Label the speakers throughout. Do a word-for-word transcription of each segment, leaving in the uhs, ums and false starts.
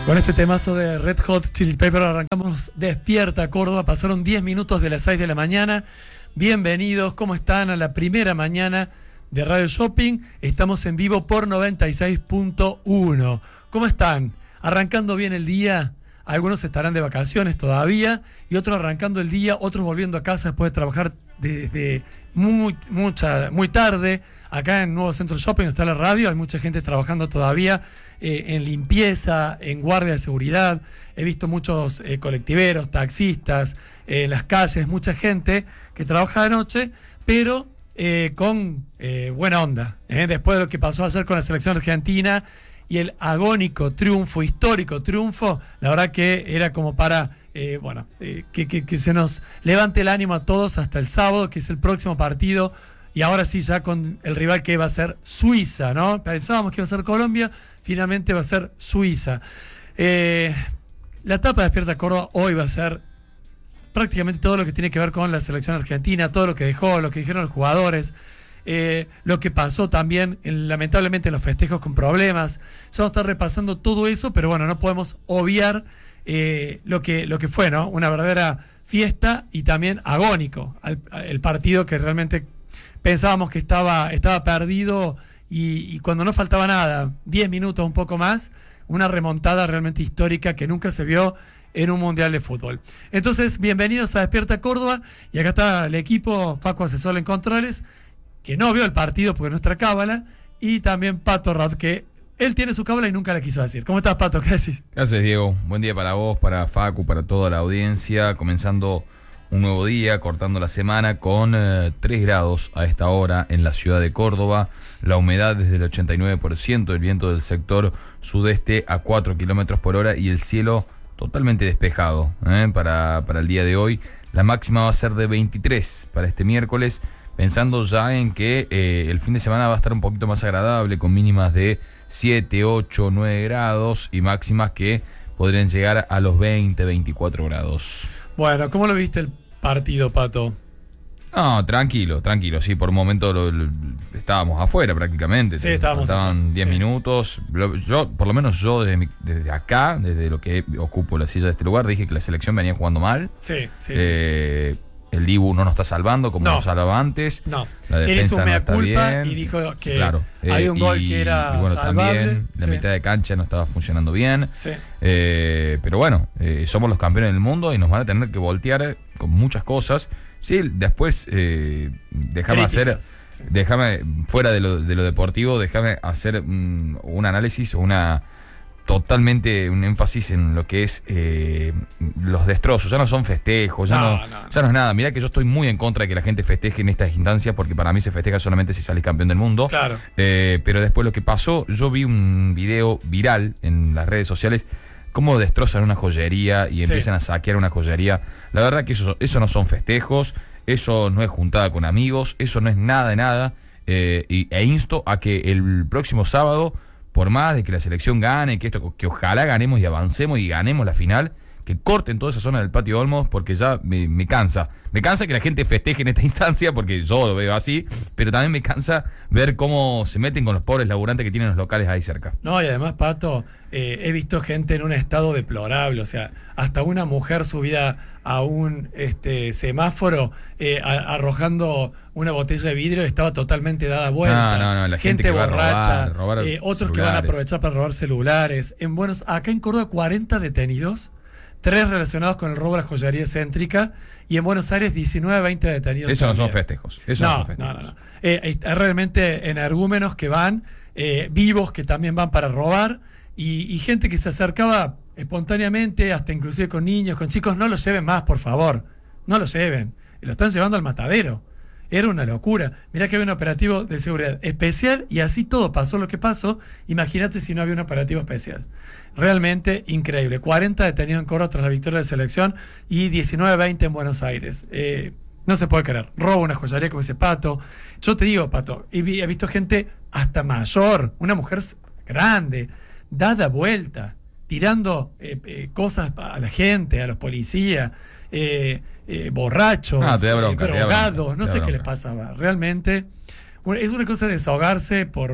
Speaker 1: Con este temazo de Red Hot Chili Pepper arrancamos Despierta Córdoba. Pasaron diez minutos de las seis de la mañana. Bienvenidos, ¿cómo están? A la primera mañana de Radio Shopping. Estamos en vivo por noventa y seis punto uno. ¿Cómo están? ¿Arrancando bien el día? Algunos estarán de vacaciones todavía y otros arrancando el día, otros volviendo a casa después de trabajar desde muy, mucha, muy tarde. Acá en Nuevo Centro Shopping está la radio, hay mucha gente trabajando todavía eh, en limpieza, en guardia de seguridad. He visto muchos eh, colectiveros, taxistas, eh, en las calles, mucha gente que trabaja de noche, pero eh, con eh, buena onda. ¿eh? Después de lo que pasó ayer con la selección argentina y el agónico triunfo, histórico triunfo, la verdad que era como para eh, bueno, eh, que, que, que se nos levante el ánimo a todos hasta el sábado, que es el próximo partido. Y ahora sí, ya con el rival que va a ser Suiza, ¿no? Pensábamos que iba a ser Colombia, finalmente va a ser Suiza. Eh, la etapa de Despierta Córdoba hoy va a ser prácticamente todo lo que tiene que ver con la selección argentina, todo lo que dejó, lo que dijeron los jugadores, eh, lo que pasó también, en, lamentablemente, en los festejos con problemas. Ya vamos a estar repasando todo eso, pero bueno, no podemos obviar eh, lo que, lo que fue, ¿no? Una verdadera fiesta y también agónico, al, el partido que realmente pensábamos que estaba, estaba perdido y, y cuando no faltaba nada, diez minutos, un poco más, una remontada realmente histórica que nunca se vio en un mundial de fútbol. Entonces, bienvenidos a Despierta Córdoba y acá está el equipo, Facu Asesor en Controles, que no vio el partido porque es nuestra cábala, y también Pato Rad, que él tiene su cábala y nunca la quiso decir. ¿Cómo estás, Pato? ¿Qué decís?
Speaker 2: ¿Qué haces, Diego? Buen día para vos, para Facu, para toda la audiencia, comenzando un nuevo día, cortando la semana con eh, tres grados a esta hora en la ciudad de Córdoba, la humedad desde el ochenta y nueve por ciento, el viento del sector sudeste a cuatro kilómetros por hora y el cielo totalmente despejado eh, para, para el día de hoy. La máxima va a ser de veintitrés para este miércoles, pensando ya en que eh, el fin de semana va a estar un poquito más agradable, con mínimas de siete, ocho, nueve grados y máximas que podrían llegar a los veinte, veinticuatro grados.
Speaker 1: Bueno, ¿cómo lo viste el partido, Pato?
Speaker 2: No, tranquilo, tranquilo. Sí, por un momento lo, lo, estábamos afuera prácticamente.
Speaker 1: Sí, estábamos
Speaker 2: Estaban diez
Speaker 1: sí. minutos.
Speaker 2: Yo, por lo menos yo desde, mi, desde acá, desde lo que ocupo la silla de este lugar, dije que la selección venía jugando mal.
Speaker 1: Sí, sí,
Speaker 2: eh, sí. El Dibu no nos está salvando como no. nos salvaba antes.
Speaker 1: No.
Speaker 2: La defensa no está bien.
Speaker 1: Y dijo que
Speaker 2: sí, claro.
Speaker 1: había
Speaker 2: eh,
Speaker 1: un gol
Speaker 2: y,
Speaker 1: que era
Speaker 2: y bueno,
Speaker 1: salvable.
Speaker 2: También la
Speaker 1: sí.
Speaker 2: mitad de cancha no estaba funcionando bien.
Speaker 1: Sí.
Speaker 2: Eh, pero bueno, eh, somos los campeones del mundo y nos van a tener que voltear con muchas cosas. Sí, después eh, déjame hacer, sí. déjame fuera de lo, de lo deportivo, déjame hacer un, un análisis, una totalmente un énfasis en lo que es eh, los destrozos. Ya no son festejos, ya no,
Speaker 1: no, no,
Speaker 2: ya no es nada. Mirá que yo estoy muy en contra de que la gente festeje en estas instancias, porque para mí se festeja solamente si salís campeón del mundo.
Speaker 1: Claro.
Speaker 2: Eh, pero después lo que pasó, yo vi un video viral en las redes sociales, cómo destrozan una joyería y sí. empiezan a saquear una joyería. La verdad que eso, eso no son festejos, eso no es juntada con amigos, eso no es nada de nada. Eh, y, e insto a que el próximo sábado, por más de que la selección gane, que esto, que ojalá ganemos y avancemos y ganemos la final, que corten toda esa zona del Patio Olmos, porque ya me, me cansa. Me cansa que la gente festeje en esta instancia, porque yo lo veo así, pero también me cansa ver cómo se meten con los pobres laburantes que tienen los locales ahí cerca.
Speaker 1: No, y además, Pato, eh, he visto gente en un estado deplorable, o sea, hasta una mujer subida a un este, semáforo eh, a, arrojando una botella de vidrio estaba totalmente dada vuelta.
Speaker 2: No, no, no, la gente, gente que
Speaker 1: borracha,
Speaker 2: va a robar, robar
Speaker 1: eh, otros
Speaker 2: celulares.
Speaker 1: Que van a aprovechar para robar celulares. En Buenos, acá en Córdoba, cuarenta detenidos, tres relacionados con el robo de la joyería céntrica, y en Buenos Aires diecinueve, veinte detenidos.
Speaker 2: Eso
Speaker 1: también.
Speaker 2: no son festejos. Eso
Speaker 1: no,
Speaker 2: no, son festejos.
Speaker 1: no, no, no. Eh, hay realmente energúmenos que van, eh, vivos que también van para robar, y, y gente que se acercaba espontáneamente, hasta inclusive con niños, con chicos. No los lleven más, por favor. No los lleven. Lo están llevando al matadero. Era una locura. Mirá que había un operativo de seguridad especial y así todo pasó lo que pasó. Imagínate si no había un operativo especial. Realmente increíble. cuarenta detenidos en Córdoba tras la victoria de selección y diecinueve veinte en Buenos Aires. Eh, no se puede creer. Robo una joyería, como dice Pato. Yo te digo, Pato, he, he visto gente hasta mayor, una mujer grande, dada vuelta, tirando eh, eh, cosas a la gente, a los policías. Eh, eh, borrachos,
Speaker 2: ah, bronca,
Speaker 1: eh, drogados,
Speaker 2: bronca,
Speaker 1: no sé
Speaker 2: bronca.
Speaker 1: qué les pasaba. Realmente es una cosa de desahogarse por,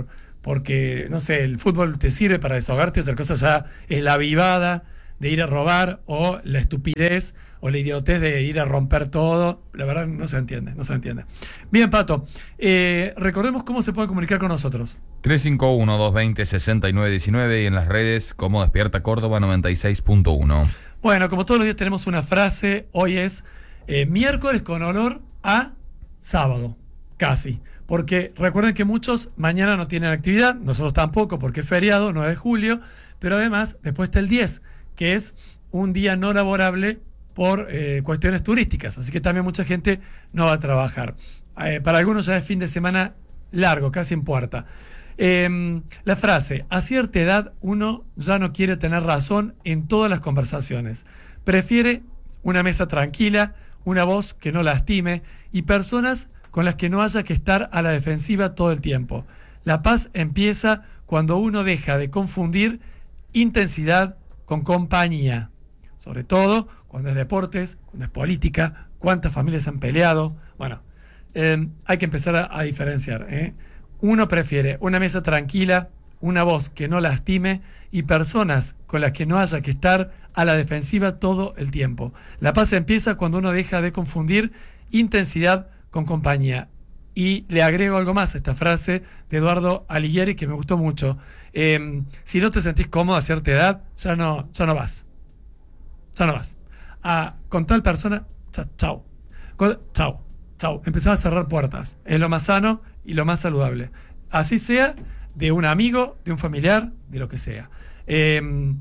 Speaker 1: porque, no sé, el fútbol te sirve para desahogarte, otra cosa ya es la avivada de ir a robar o la estupidez o la idiotez de ir a romper todo. La verdad no se entiende, no se entiende. Bien, Pato, eh, recordemos cómo se puede comunicar con nosotros.
Speaker 2: tres cinco uno, dos dos cero, seis nueve uno nueve y en las redes como Despierta Córdoba noventa y seis punto uno.
Speaker 1: Bueno, como todos los días tenemos una frase, hoy es eh, miércoles con olor a sábado, casi. Porque recuerden que muchos mañana no tienen actividad, nosotros tampoco porque es feriado, nueve de julio, pero además después está el diez, que es un día no laborable por eh, cuestiones turísticas, así que también mucha gente no va a trabajar. Eh, para algunos ya es fin de semana largo, casi en puerta. Eh, la frase, a cierta edad uno ya no quiere tener razón en todas las conversaciones, prefiere una mesa tranquila, una voz que no lastime y personas con las que no haya que estar a la defensiva todo el tiempo. La paz empieza cuando uno deja de confundir intensidad con compañía, sobre todo cuando es deportes, cuando es política, cuántas familias han peleado. Bueno, eh, hay que empezar a, a diferenciar, ¿eh? Uno prefiere una mesa tranquila, una voz que no lastime y personas con las que no haya que estar a la defensiva todo el tiempo. La paz empieza cuando uno deja de confundir intensidad con compañía. Y le agrego algo más a esta frase de Eduardo Alighieri que me gustó mucho. Eh, si no te sentís cómodo a cierta edad, ya no, ya no vas. Ya no vas. A, con tal persona, cha, chao. Con, chao, chao. Empezás a cerrar puertas. Es lo más sano y lo más saludable. Así sea de un amigo, de un familiar, de lo que sea. Eh,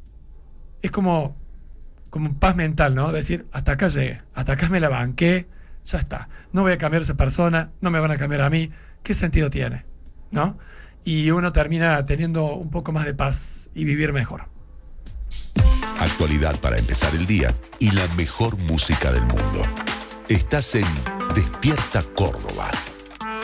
Speaker 1: es como, como paz mental, ¿no? Decir, hasta acá llegué, hasta acá me la banqué, ya está. No voy a cambiar a esa persona, no me van a cambiar a mí. ¿Qué sentido tiene? ¿No? Y uno termina teniendo un poco más de paz y vivir mejor.
Speaker 3: Actualidad para empezar el día y la mejor música del mundo. Estás en Despierta Córdoba.